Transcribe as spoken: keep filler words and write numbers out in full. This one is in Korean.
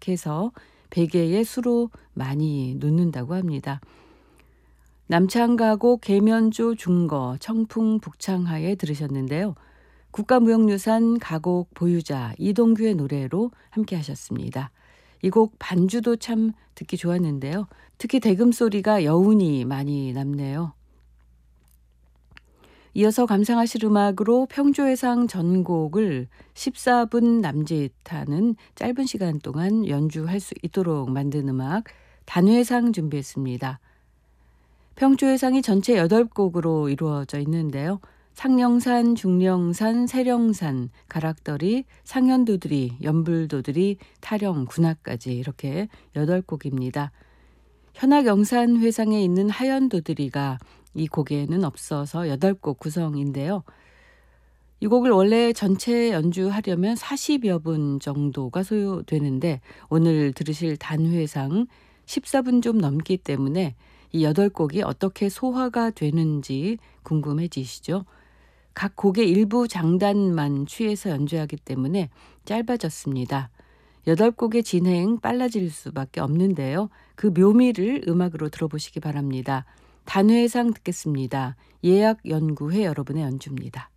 약해서 베개에 수로 많이 눕는다고 합니다. 남창가곡 계면조 중거 청풍 북창하에 들으셨는데요. 국가무형유산 가곡 보유자 이동규의 노래로 함께 하셨습니다. 이 곡 반주도 참 듣기 좋았는데요. 특히 대금 소리가 여운이 많이 남네요. 이어서 감상하실 음악으로 평조회상 전곡을 십사 분 남짓하는 짧은 시간 동안 연주할 수 있도록 만든 음악 단회상 준비했습니다. 평조회상이 전체 여덟 곡으로 이루어져 있는데요. 상령산, 중령산, 세령산, 가락더리, 상현도들이, 연불도들이, 타령, 군악까지 이렇게 여덟 곡입니다. 현악영산 회상에 있는 하연도들이가 이 곡에는 없어서 여덟 곡 구성인데요. 이 곡을 원래 전체 연주하려면 사십여 분 정도가 소요되는데 오늘 들으실 단회상 십사 분 좀 넘기 때문에 이 여덟 곡이 어떻게 소화가 되는지 궁금해지시죠? 각 곡의 일부 장단만 취해서 연주하기 때문에 짧아졌습니다. 여덟 곡의 진행 빨라질 수밖에 없는데요. 그 묘미를 음악으로 들어보시기 바랍니다. 단회상 듣겠습니다. 예약연구회 여러분의 연주입니다.